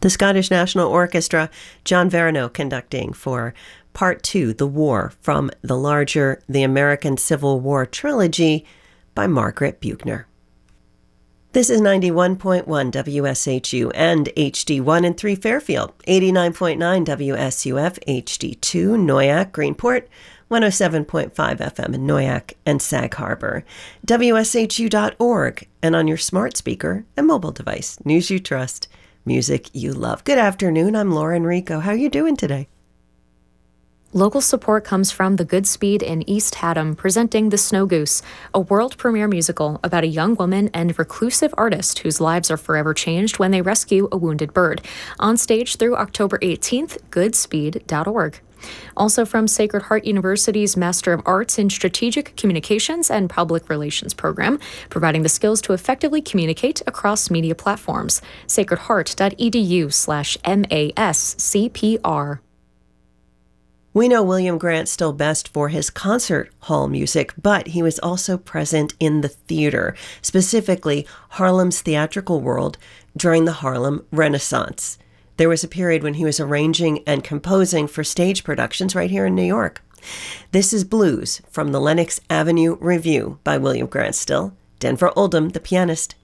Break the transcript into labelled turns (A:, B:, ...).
A: The Scottish National Orchestra, John Verno conducting for Part 2, The War, from the larger The American Civil War Trilogy by Margaret Buechner. This is 91.1 WSHU and HD1 and 3 Fairfield, 89.9 WSUF, HD2 Noyac, Greenport, 107.5 FM in Noyac and Sag Harbor, WSHU.org, and on your smart speaker and mobile device. News you trust, music you love. Good afternoon, I'm Laura Enrico. How are you doing today?
B: Local support comes from the Goodspeed in East Haddam, presenting The Snow Goose, a world premiere musical about a young woman and reclusive artist whose lives are forever changed when they rescue a wounded bird. On stage through October 18th, goodspeed.org. Also from Sacred Heart University's Master of Arts in Strategic Communications and Public Relations program, providing the skills to effectively communicate across media platforms. sacredheart.edu/MASCPR.
A: We know William Grant still best for his concert hall music, but he was also present in the theater, specifically Harlem's theatrical world during the Harlem Renaissance. There was a period when he was arranging and composing for stage productions right here in New York. This is Blues from the Lenox Avenue Revue by William Grant Still, Denver Oldham, the pianist,